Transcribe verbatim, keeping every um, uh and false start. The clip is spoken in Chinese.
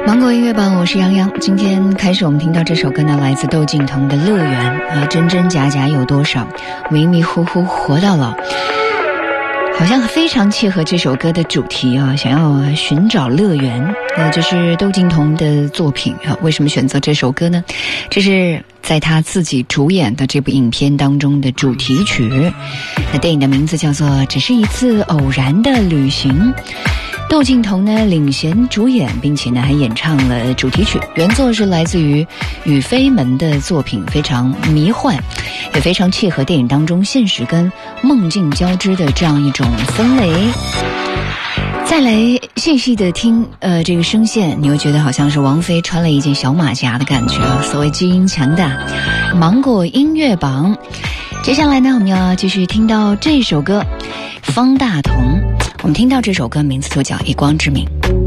芒果音乐榜，我是杨洋。今天开始我们听到这首歌呢，来自窦靖童的《乐园》啊，真真假假有多少，迷迷糊糊活到老，好像非常切合这首歌的主题啊，想要寻找乐园。那这是窦靖童的作品啊，为什么选择这首歌呢？这是在他自己主演的这部影片当中的主题曲。那电影的名字叫做《只是一次偶然的旅行》。窦靖童呢领衔主演，并且呢还演唱了主题曲。原作是来自于羽非门的作品，非常迷幻，也非常契合电影当中现实跟梦境交织的这样一种氛围。再来细细的听呃这个声线，你会觉得好像是王菲穿了一件小马甲的感觉啊，所谓基因强大。芒果音乐榜，接下来呢我们要继续听到这首歌，方大同。我们听到这首歌名字就叫《一光之名》。